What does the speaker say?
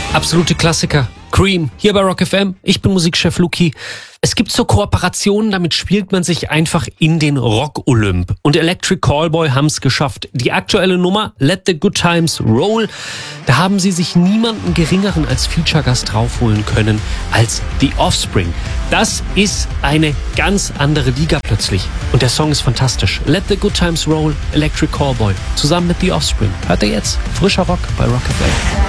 Absolute Klassiker. Cream, hier bei Rock FM. Ich bin Musikchef Luki. Es gibt so Kooperationen, damit spielt man sich einfach in den Rock-Olymp. Und Electric Callboy haben es geschafft. Die aktuelle Nummer, Let the Good Times Roll, da haben sie sich niemanden Geringeren als Feature-Gast draufholen können als The Offspring. Das ist eine ganz andere Liga plötzlich. Und der Song ist fantastisch. Let the Good Times Roll, Electric Callboy, zusammen mit The Offspring. Hört ihr jetzt? Frischer Rock bei Rock FM.